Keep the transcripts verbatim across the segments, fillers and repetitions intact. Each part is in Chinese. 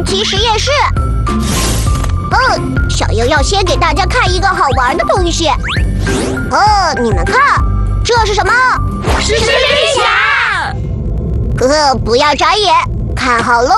奇实验室。嗯，小优要先给大家看一个好玩的东西。哦，你们看，这是什么？ 是飞飞侠。 呵呵，不要眨眼，看好喽。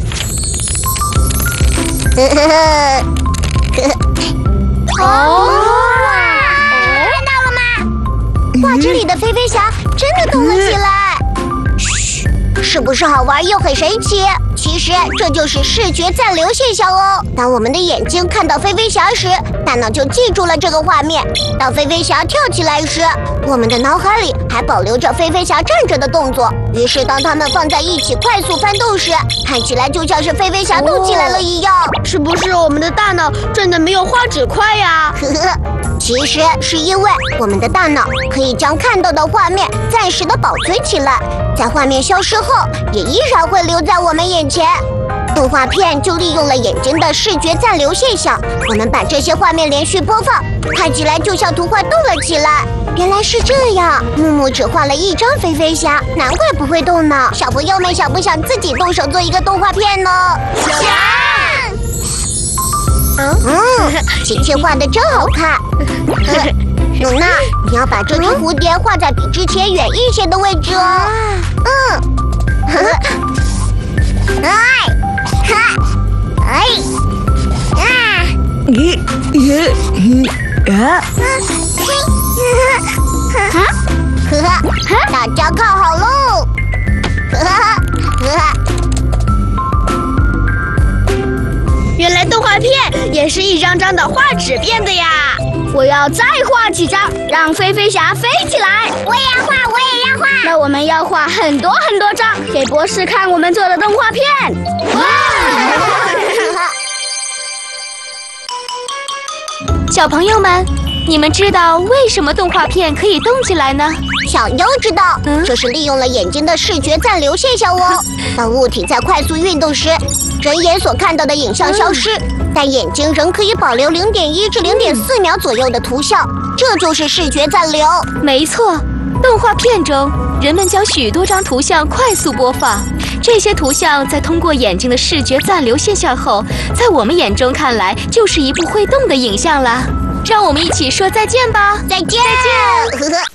呵呵呵，呵呵。哦，看到了吗？哇，这里的飞飞侠真的动了起来。嘘，是不是好玩又很神奇？其实这就是视觉暂留现象哦。当我们的眼睛看到飞飞侠时，大脑就记住了这个画面。当飞飞侠跳起来时，我们的脑海里还保留着飞飞侠站着的动作。于是当它们放在一起快速翻动时，看起来就像是飞飞侠动起来了一样。 哦，是不是我们的大脑转得没有画纸快呀？ 呵呵，其实是因为我们的大脑可以将看到的画面暂时的保存起来，在画面消失后也依然会留在我们眼前。动画片就利用了眼睛的视觉暂留现象，我们把这些画面连续播放，看起来就像图画动了起来。原来是这样，木木只画了一张飞飞侠，难怪不会动呢。小朋友们想不想自己动手做一个动画片呢？ 想。 嗯，琪琪画的真好看。呃努娜，你要把这只蝴蝶画在比之前远一些的位置哦。嗯，呵呵，哎，哈，哎，啊， 咦咦咦啊！ 呵呵，大家看好喽！呵呵呵呵。 原来动画片也是一张张的画纸变的呀！我要再画几张，让飞飞侠飞起来。 我也要画，我也要画。 那我们要画很多很多张，给博士看我们做的动画片。哇！ 小朋友们，你们知道为什么动画片可以动起来呢？ 小优知道， 嗯， 这是利用了眼睛的视觉暂留现象哦。当物体在快速运动时，人眼所看到的影像消失，嗯，但眼睛仍可以保留零点一至零点四秒左右的图像，这就是视觉暂留。 没错，动画片中，人们将许多张图像快速播放，这些图像在通过眼睛的视觉暂留现象后，在我们眼中看来就是一部会动的影像啦。让我们一起说再见吧！ 再见！再见！